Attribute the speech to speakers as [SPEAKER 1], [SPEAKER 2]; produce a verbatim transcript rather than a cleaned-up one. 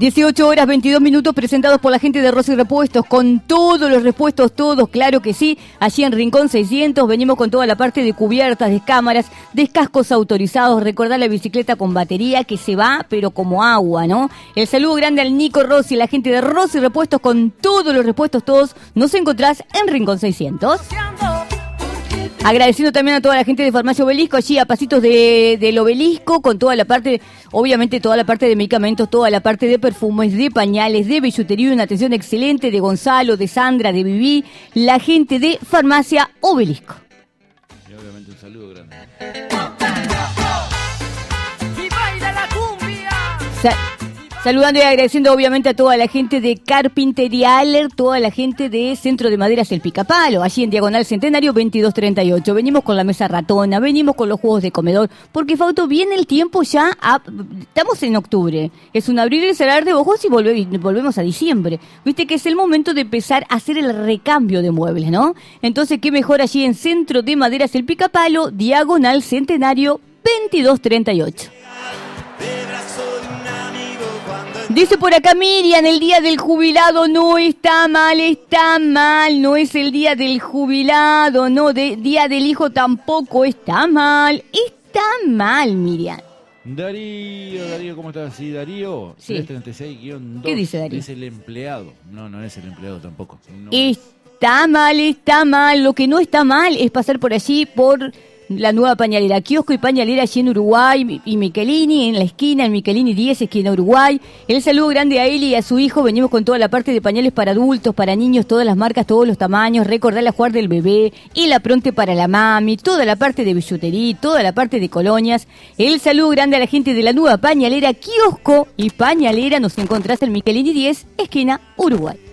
[SPEAKER 1] dieciocho horas veintidós minutos, presentados por la gente de Rossi Repuestos, con todos los repuestos, todos, claro que sí, allí en Rincón seiscientos, venimos con toda la parte de cubiertas, de cámaras, de cascos autorizados, recordá la bicicleta con batería que se va, pero como agua, ¿no? El saludo grande al Nico Rossi, la gente de Rossi Repuestos, con todos los repuestos, todos, nos encontrás en Rincón seiscientos. Agradeciendo también a toda la gente de Farmacia Obelisco, allí a pasitos de, del Obelisco, con toda la parte, obviamente toda la parte de medicamentos, toda la parte de perfumes, de pañales, de billutería, una atención excelente de Gonzalo, de Sandra, de Viví, la gente de Farmacia Obelisco.
[SPEAKER 2] Y obviamente un saludo grande.
[SPEAKER 1] Sa- Saludando y agradeciendo obviamente a toda la gente de Carpintería Aller, toda la gente de Centro de Maderas El Picapalo, allí en Diagonal Centenario veintidós treinta y ocho. Venimos con la mesa ratona, venimos con los juegos de comedor, porque Fausto, viene el tiempo ya, a, estamos en octubre, es un abrir y cerrar de ojos y volve, volvemos a diciembre. Viste que es el momento de empezar a hacer el recambio de muebles, ¿no? Entonces, qué mejor allí en Centro de Maderas El Picapalo, Diagonal Centenario veintidós treinta y ocho. Dice por acá Miriam, el día del jubilado no está mal, está mal, no es el día del jubilado, no, de, día del hijo tampoco está mal, está mal, Miriam.
[SPEAKER 2] Darío, Darío, ¿cómo estás? Sí, Darío,
[SPEAKER 1] Sí.
[SPEAKER 2] trescientos treinta y seis guión dos.
[SPEAKER 1] ¿Qué dice Darío?
[SPEAKER 2] Es el empleado. No, no es el empleado tampoco. No
[SPEAKER 1] Está mal, está mal, lo que no está mal es pasar por allí, por la nueva pañalera, kiosco y pañalera allí en Uruguay y Michelini, en la esquina, en Michelini diez, esquina Uruguay. El saludo grande a él y a su hijo, venimos con toda la parte de pañales para adultos, para niños, todas las marcas, todos los tamaños, recordar la jugar del bebé, el apronte para la mami, toda la parte de billutería, toda la parte de colonias. El saludo grande a la gente de la nueva pañalera, kiosco y pañalera, nos encontrás en Michelini diez, esquina Uruguay.